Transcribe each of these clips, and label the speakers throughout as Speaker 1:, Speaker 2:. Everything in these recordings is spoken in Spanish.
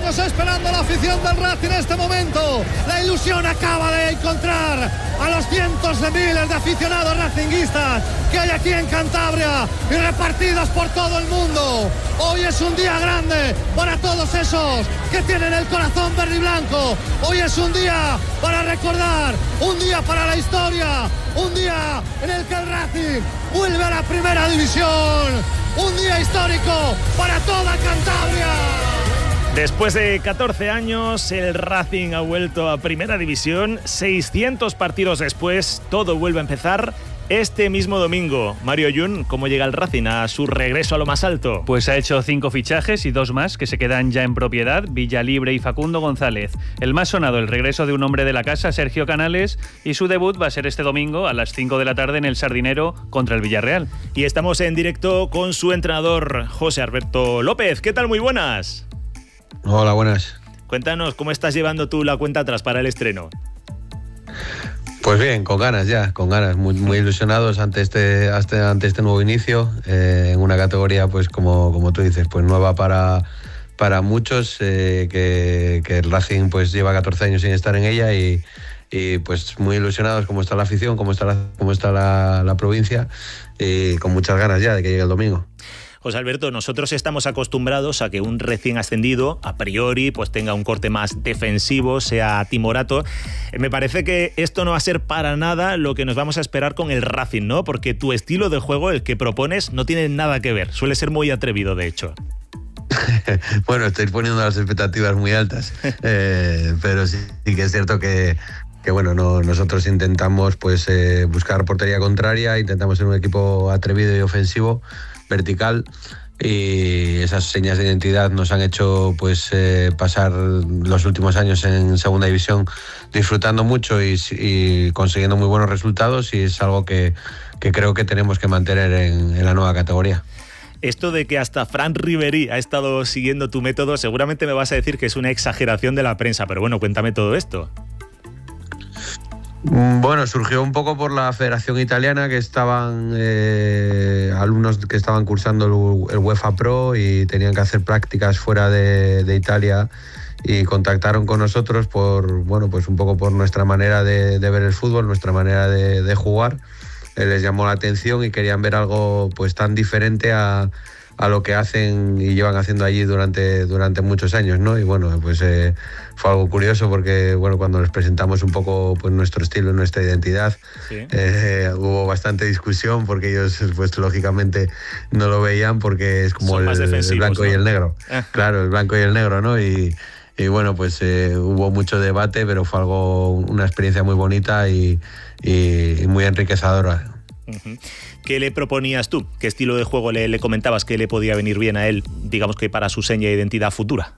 Speaker 1: Estamos esperando a la afición del Racing en este momento. La ilusión acaba de encontrar a los cientos de miles de aficionados racinguistas que hay aquí en Cantabria y repartidos por todo el mundo. Hoy es un día grande para todos esos que tienen el corazón verde y blanco. Hoy es un día para recordar, un día para la historia, un día en el que el Racing vuelve a la primera división. Un día histórico para toda Cantabria.
Speaker 2: Después de 14 años, el Racing ha vuelto a Primera División. 600 partidos después, todo vuelve a empezar este mismo domingo. Mario Ayun, ¿cómo llega el Racing a su regreso a lo más alto?
Speaker 3: Pues ha hecho 5 fichajes y 2 más que se quedan ya en propiedad, Villalibre y Facundo González. El más sonado, el regreso de un hombre de la casa, Sergio Canales, y su debut va a ser este domingo a las 5 de la tarde en el Sardinero contra el Villarreal.
Speaker 2: Y estamos en directo con su entrenador, José Alberto López. ¿Qué tal? Muy buenas.
Speaker 4: Hola, buenas.
Speaker 2: Cuéntanos, ¿cómo estás llevando tú la cuenta atrás para el estreno?
Speaker 4: Pues bien, con ganas, muy ilusionados ante este nuevo inicio, en una categoría, pues como tú dices, pues nueva para muchos, que el Racing pues lleva 14 años sin estar en ella y pues muy ilusionados como está la afición, como está la provincia, y con muchas ganas ya de que llegue el domingo.
Speaker 2: José Alberto, nosotros estamos acostumbrados a que un recién ascendido, a priori, pues tenga un corte más defensivo, sea timorato. Me parece que esto no va a ser para nada lo que nos vamos a esperar con el Racing, ¿no? Porque tu estilo de juego, el que propones, no tiene nada que ver. Suele ser muy atrevido, de hecho.
Speaker 4: Bueno, estoy poniendo las expectativas muy altas, pero sí que es cierto que bueno, nosotros intentamos pues buscar portería contraria, intentamos ser un equipo atrevido y ofensivo, vertical, y esas señas de identidad nos han hecho pues pasar los últimos años en segunda división disfrutando mucho y consiguiendo muy buenos resultados, y es algo que creo que tenemos que mantener en la nueva categoría.
Speaker 2: Esto de que hasta Fran Riveri ha estado siguiendo tu método, seguramente me vas a decir que es una exageración de la prensa, pero bueno, cuéntame todo esto.
Speaker 4: Bueno, surgió un poco por la Federación Italiana, que estaban alumnos que estaban cursando el UEFA Pro y tenían que hacer prácticas fuera de Italia, y contactaron con nosotros pues un poco por nuestra manera de ver el fútbol, nuestra manera de jugar. Les llamó la atención y querían ver algo pues tan diferente a lo que hacen y llevan haciendo allí durante muchos años, ¿no? Y bueno, pues fue algo curioso porque bueno, cuando les presentamos un poco pues nuestro estilo y nuestra identidad, sí, hubo bastante discusión porque ellos pues lógicamente no lo veían porque es como el blanco, ¿no? Y el negro. Claro, el blanco y el negro, ¿no? Y bueno, pues hubo mucho debate, pero fue una experiencia muy bonita y muy enriquecedora.
Speaker 2: Uh-huh. ¿Qué le proponías tú? ¿Qué estilo de juego le comentabas que le podía venir bien a él, digamos que para su seña de identidad futura?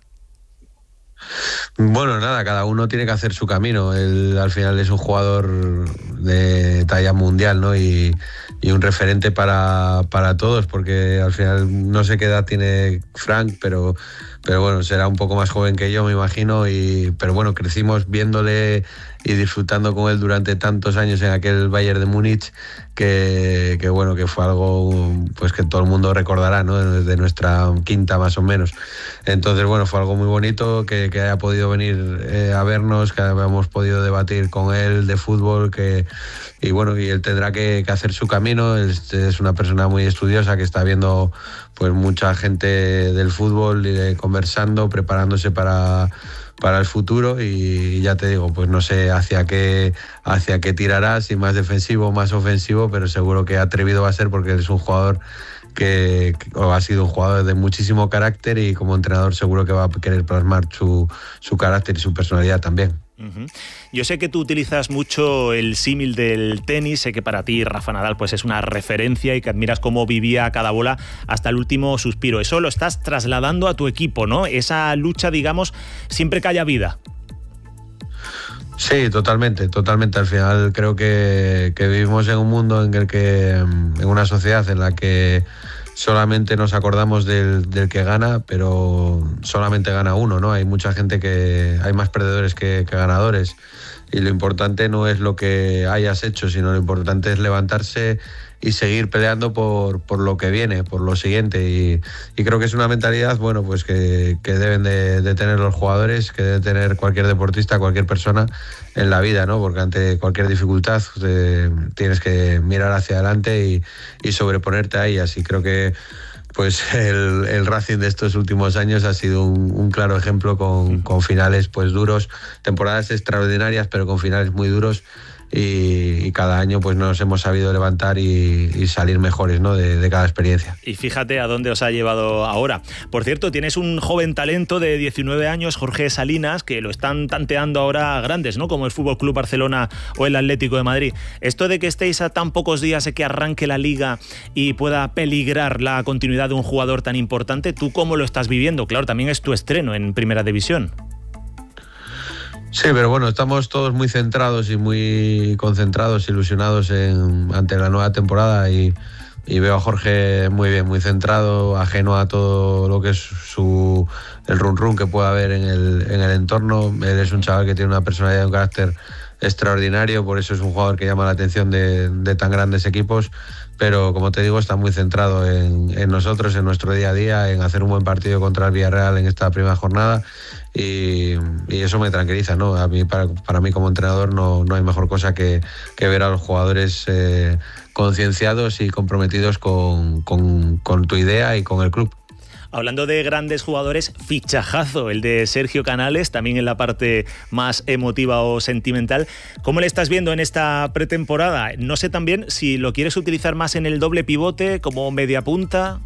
Speaker 4: Bueno, nada, cada uno tiene que hacer su camino. Él al final es un jugador de talla mundial, ¿no? Y un referente para todos, porque al final no sé qué edad tiene Frank, pero bueno, será un poco más joven que yo, me imagino, pero bueno, crecimos viéndole y disfrutando con él durante tantos años en aquel Bayern de Múnich, que bueno, que fue algo pues que todo el mundo recordará, ¿no? Desde nuestra quinta más o menos. Entonces bueno, fue algo muy bonito que haya podido venir a vernos, que hayamos podido debatir con él de fútbol, y bueno, y él tendrá que hacer su camino. Es una persona muy estudiosa que está viendo pues mucha gente del fútbol, conversando, preparándose para el futuro, y ya te digo, pues no sé hacia qué tirará, si más defensivo o más ofensivo, pero seguro que atrevido va a ser porque es un jugador que ha sido un jugador de muchísimo carácter, y como entrenador seguro que va a querer plasmar su carácter y su personalidad también.
Speaker 2: Uh-huh. Yo sé que tú utilizas mucho el símil del tenis, sé que para ti Rafa Nadal pues es una referencia y que admiras cómo vivía cada bola hasta el último suspiro. Eso lo estás trasladando a tu equipo, ¿no? Esa lucha, digamos, siempre que haya vida.
Speaker 4: Sí, totalmente. Al final creo que vivimos en un mundo en una sociedad en la que solamente nos acordamos del que gana, pero solamente gana uno, ¿no? Hay mucha gente hay más perdedores que ganadores. lo importante no es lo que hayas hecho, sino lo importante es levantarse y seguir peleando por lo que viene, por lo siguiente, y creo que es una mentalidad, bueno, pues que deben de tener los jugadores, que debe tener cualquier deportista, cualquier persona en la vida, ¿no? Porque ante cualquier dificultad tienes que mirar hacia adelante y sobreponerte a ellas, y creo que pues el Racing de estos últimos años ha sido un claro ejemplo con finales pues duros, temporadas extraordinarias pero con finales muy duros, y cada año pues nos hemos sabido levantar y salir mejores, ¿no? de cada experiencia.
Speaker 2: Y fíjate a dónde os ha llevado ahora. Por cierto, tienes un joven talento de 19 años, Jorge Salinas, que lo están tanteando ahora grandes, ¿no? Como el FC Barcelona o el Atlético de Madrid. Esto de que estéis a tan pocos días de que arranque la Liga y pueda peligrar la continuidad de un jugador tan importante, ¿tú cómo lo estás viviendo? Claro, también es tu estreno en Primera División.
Speaker 4: Sí, pero bueno, estamos todos muy centrados y muy concentrados, ilusionados ante la nueva temporada, y veo a Jorge muy bien, muy centrado, ajeno a todo lo que es el run que pueda haber en el entorno. Él es un chaval que tiene una personalidad y un carácter extraordinario, por eso es un jugador que llama la atención de tan grandes equipos, pero como te digo, está muy centrado en nosotros, en nuestro día a día, en hacer un buen partido contra el Villarreal en esta primera jornada, y eso me tranquiliza, ¿no? A mí, para mí como entrenador no hay mejor cosa que ver a los jugadores concienciados y comprometidos con tu idea y con el club.
Speaker 2: Hablando de grandes jugadores, fichajazo el de Sergio Canales, también en la parte más emotiva o sentimental. ¿Cómo le estás viendo en esta pretemporada? No sé también si lo quieres utilizar más en el doble pivote, como media punta.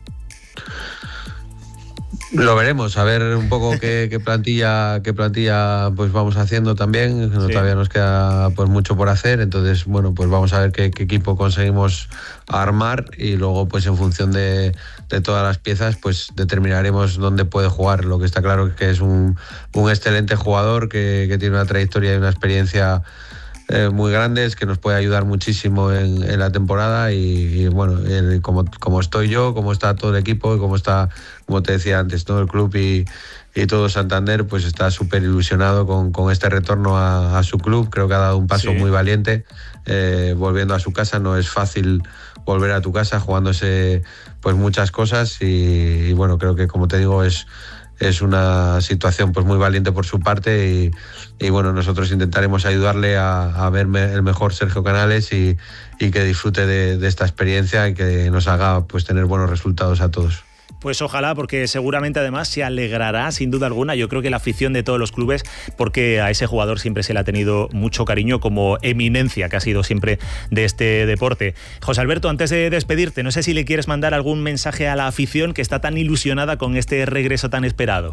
Speaker 4: Lo veremos, a ver un poco qué plantilla pues vamos haciendo también. Sí. Todavía nos queda pues mucho por hacer, entonces bueno, pues vamos a ver qué equipo conseguimos armar, y luego pues en función de todas las piezas pues determinaremos dónde puede jugar. Lo que está claro es que es un excelente jugador que tiene una trayectoria y una experiencia muy grandes, que nos puede ayudar muchísimo en la temporada, y bueno, como estoy yo, como está todo el equipo y como está, como te decía antes, todo el club y todo Santander, pues está súper ilusionado con este retorno a su club. Creo que ha dado un paso muy valiente, volviendo a su casa. No es fácil volver a tu casa jugándose pues muchas cosas, y bueno, creo que, como te digo, es una situación pues muy valiente por su parte, y bueno, nosotros intentaremos ayudarle a ver el mejor Sergio Canales y que disfrute de esta experiencia y que nos haga pues tener buenos resultados a todos.
Speaker 2: Pues ojalá, porque seguramente además se alegrará sin duda alguna, yo creo que la afición de todos los clubes, porque a ese jugador siempre se le ha tenido mucho cariño como eminencia que ha sido siempre de este deporte. José Alberto, antes de despedirte, no sé si le quieres mandar algún mensaje a la afición que está tan ilusionada con este regreso tan esperado.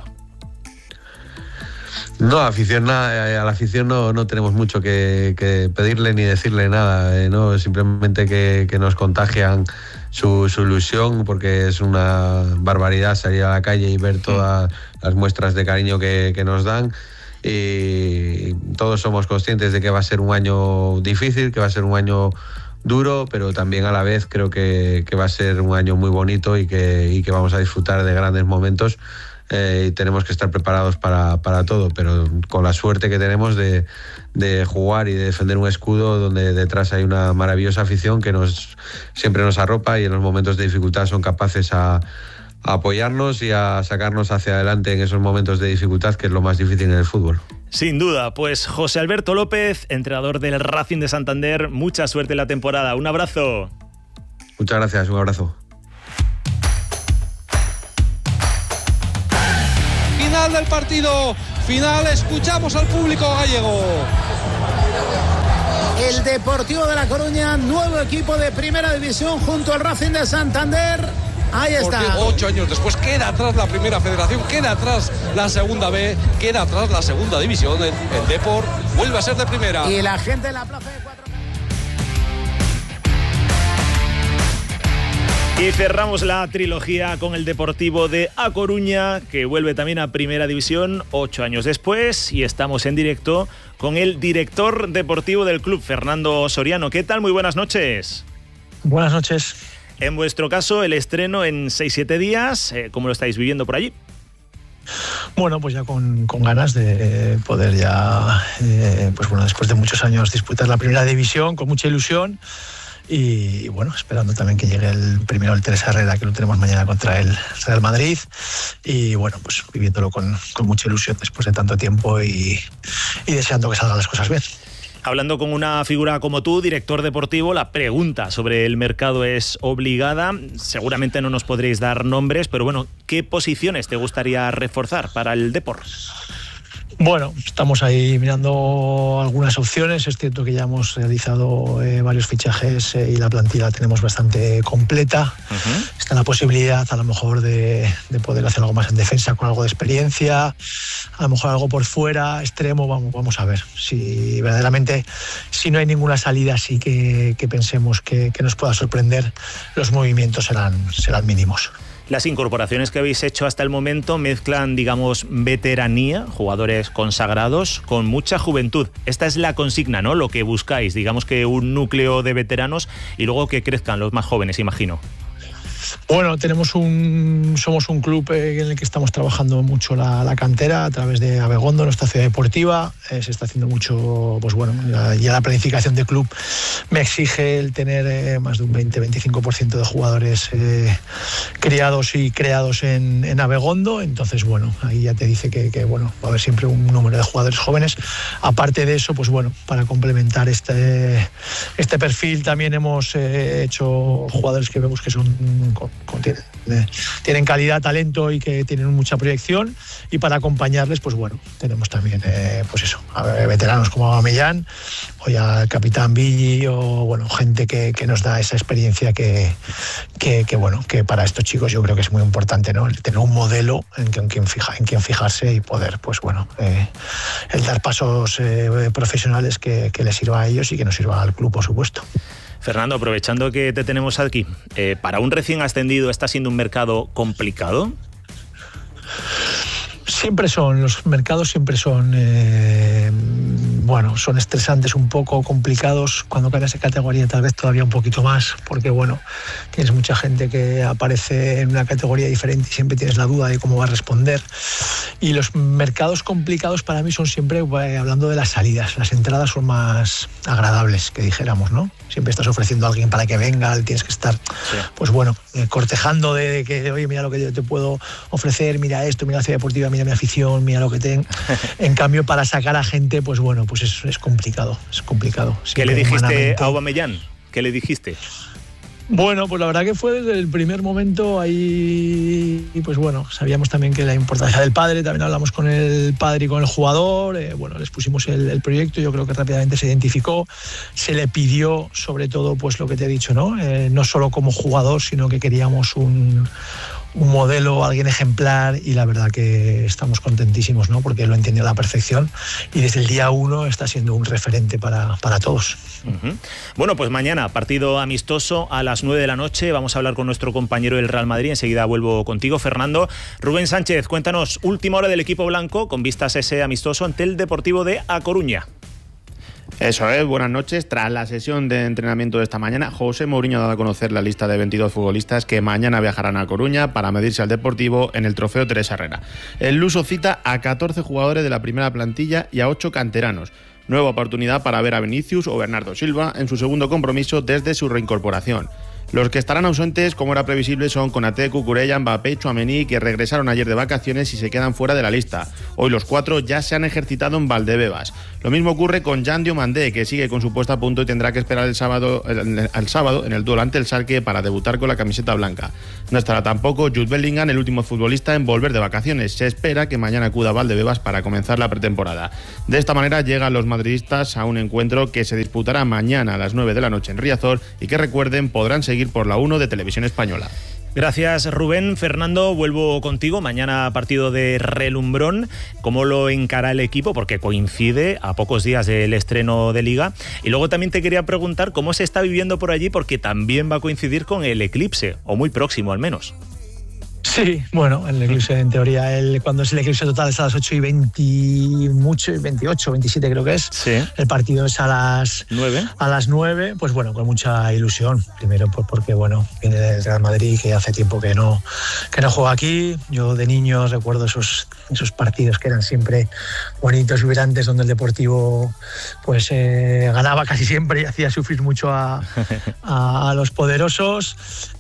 Speaker 4: No, a la afición no tenemos mucho que pedirle ni decirle nada, ¿no? Simplemente que nos contagian su ilusión, porque es una barbaridad salir a la calle y ver todas las muestras de cariño que nos dan, y todos somos conscientes de que va a ser un año difícil, que va a ser un año duro, pero también a la vez creo que va a ser un año muy bonito y que vamos a disfrutar de grandes momentos. Y tenemos que estar preparados para todo, pero con la suerte que tenemos de jugar y de defender un escudo donde detrás hay una maravillosa afición que siempre nos arropa, y en los momentos de dificultad son capaces a apoyarnos y a sacarnos hacia adelante en esos momentos de dificultad, que es lo más difícil en el fútbol.
Speaker 2: Sin duda, pues José Alberto López, entrenador del Racing de Santander, mucha suerte en la temporada. Un abrazo.
Speaker 4: Muchas gracias, un abrazo.
Speaker 5: Final del partido, final, escuchamos al público gallego.
Speaker 6: El Deportivo de La Coruña, nuevo equipo de Primera División junto al Racing de Santander. Ahí está.
Speaker 5: Porque 8 años después queda atrás la Primera Federación, queda atrás la Segunda B, queda atrás la Segunda División. El Depor vuelve a ser de primera.
Speaker 6: Y la gente en la plaza de 4.
Speaker 2: Y cerramos la trilogía con el Deportivo de A Coruña, que vuelve también a Primera División 8 años después, y estamos en directo con el director deportivo del club, Fernando Soriano. ¿Qué tal? Muy buenas noches.
Speaker 7: Buenas noches.
Speaker 2: En vuestro caso, el estreno en 6-7 días, ¿cómo lo estáis viviendo por allí?
Speaker 7: Bueno, pues ya con ganas de poder ya, pues bueno, después de muchos años disputar la primera división, con mucha ilusión. Y bueno, esperando también que llegue el primero el Teresa Herrera, que lo tenemos mañana contra el Real Madrid, y bueno, pues viviéndolo con mucha ilusión después de tanto tiempo y deseando que salgan las cosas bien.
Speaker 2: Hablando con una figura como tú, director deportivo, la pregunta sobre el mercado es obligada. Seguramente no nos podréis dar nombres, pero bueno, ¿qué posiciones te gustaría reforzar para el Depor?
Speaker 7: Bueno, estamos ahí mirando algunas opciones. Es cierto que ya hemos realizado varios fichajes y la plantilla la tenemos bastante completa. Está la posibilidad a lo mejor de poder hacer algo más en defensa con algo de experiencia, a lo mejor algo por fuera, extremo. Vamos a ver si verdaderamente, si no hay ninguna salida así que pensemos que nos pueda sorprender, los movimientos serán mínimos.
Speaker 2: Las incorporaciones que habéis hecho hasta el momento mezclan, digamos, veteranía, jugadores consagrados, con mucha juventud. Esta es la consigna, ¿no? Lo que buscáis, digamos que un núcleo de veteranos y luego que crezcan los más jóvenes, imagino.
Speaker 7: Bueno, somos un club en el que estamos trabajando mucho la cantera a través de Abegondo, nuestra ciudad deportiva. Se está haciendo mucho, pues bueno, ya la planificación del club me exige el tener más de un 20-25% de jugadores criados y creados en Abegondo. Entonces, bueno, ahí ya te dice que bueno, va a haber siempre un número de jugadores jóvenes. Aparte de eso, pues bueno, para complementar este perfil también hemos hecho jugadores que vemos que son tienen calidad, talento y que tienen mucha proyección, y para acompañarles, pues bueno, tenemos también pues eso, veteranos como Aubameyang o ya el capitán Billy, o bueno, gente que nos da esa experiencia que bueno, que para estos chicos yo creo que es muy importante, ¿no? El tener un modelo en quien fijarse y poder, pues bueno, el dar pasos profesionales que les sirva a ellos y que nos sirva al club, por supuesto.
Speaker 2: Fernando, aprovechando que te tenemos aquí, ¿para un recién ascendido está siendo un mercado complicado?
Speaker 7: Los mercados siempre son bueno, son estresantes, un poco complicados. Cuando caes de categoría tal vez todavía un poquito más, porque bueno, tienes mucha gente que aparece en una categoría diferente y siempre tienes la duda de cómo va a responder. Y los mercados complicados para mí son siempre, hablando de las salidas, las entradas son más agradables, que dijéramos, ¿no? Siempre estás ofreciendo a alguien para que venga, tienes que estar, pues bueno, cortejando de que, oye, mira lo que yo te puedo ofrecer, mira esto, mira la ciudad deportiva, mira mi afición, mira lo que tengo. En cambio, para sacar a gente, pues bueno, pues es complicado, es complicado.
Speaker 2: ¿Qué le dijiste a Aubameyang? ¿Qué le dijiste?
Speaker 7: Bueno, pues la verdad que fue desde el primer momento ahí, y pues bueno, sabíamos también que la importancia del padre, también hablamos con el padre y con el jugador, bueno, les pusimos el proyecto, yo creo que rápidamente se identificó, se le pidió sobre todo pues lo que te he dicho, ¿no? No solo como jugador, sino que queríamos un modelo, alguien ejemplar, y la verdad que estamos contentísimos, ¿no? Porque lo entiende a la perfección y desde el día 1 está siendo un referente para todos.
Speaker 2: Bueno, pues mañana partido amistoso a las 9 de la noche. Vamos a hablar con nuestro compañero del Real Madrid. Enseguida vuelvo contigo, Fernando. Rubén Sánchez, cuéntanos, última hora del equipo blanco con vistas a ese amistoso ante el Deportivo de A Coruña.
Speaker 8: Eso es, buenas noches. Tras la sesión de entrenamiento de esta mañana, José Mourinho ha dado a conocer la lista de 22 futbolistas que mañana viajarán a Coruña para medirse al Deportivo en el Trofeo Teresa Herrera. El luso cita a 14 jugadores de la primera plantilla y a 8 canteranos. Nueva oportunidad para ver a Vinicius o Bernardo Silva en su segundo compromiso desde su reincorporación. Los que estarán ausentes, como era previsible, son Konaté, Cucurella, Mbappé y Tchouaméni, que regresaron ayer de vacaciones y se quedan fuera de la lista. Hoy los 4 ya se han ejercitado en Valdebebas. Lo mismo ocurre con Jan Diomandé, que sigue con su puesta a punto y tendrá que esperar al sábado en el duelo ante el Schalke para debutar con la camiseta blanca. No estará tampoco Jude Bellingham, el último futbolista en volver de vacaciones. Se espera que mañana acuda a Valdebebas para comenzar la pretemporada. De esta manera llegan los madridistas a un encuentro que se disputará mañana a las 9 de la noche en Riazor y que, recuerden, podrán seguir por la 1 de Televisión Española.
Speaker 2: Gracias, Rubén. Fernando, vuelvo contigo. Mañana partido de relumbrón. ¿Cómo lo encara el equipo? Porque coincide a pocos días del estreno de Liga. Y luego también te quería preguntar cómo se está viviendo por allí, porque también va a coincidir con el eclipse, o muy próximo al menos.
Speaker 7: Sí, bueno, el eclipse en teoría, cuando es el eclipse total es a las 8:20, 28, 27 creo que es.
Speaker 2: Sí.
Speaker 7: El partido es a las
Speaker 2: 9.
Speaker 7: A las 9, pues bueno, con mucha ilusión. Primero porque bueno, viene del Real Madrid, que hace tiempo que no juega aquí. Yo de niño recuerdo esos esos partidos que eran siempre bonitos y vibrantes, donde el Deportivo pues ganaba casi siempre y hacía sufrir mucho a los poderosos,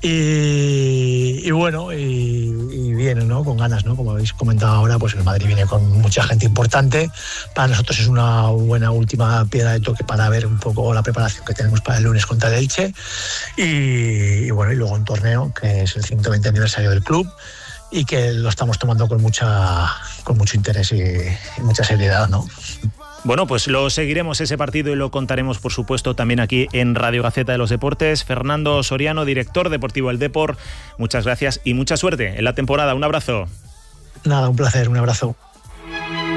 Speaker 7: y bueno, y bien, ¿no? Con ganas, ¿no? Como habéis comentado ahora, pues el Madrid viene con mucha gente importante. Para nosotros es una buena última piedra de toque para ver un poco la preparación que tenemos para el lunes contra el Elche, y bueno, y luego un torneo que es el 120 aniversario del club, y que lo estamos tomando con mucho interés y mucha seriedad, ¿no?
Speaker 2: Bueno, pues lo seguiremos ese partido y lo contaremos, por supuesto, también aquí en Radio Gaceta de los Deportes. Fernando Soriano, director deportivo del Depor, muchas gracias y mucha suerte en la temporada. Un abrazo.
Speaker 7: Nada, un placer, un abrazo.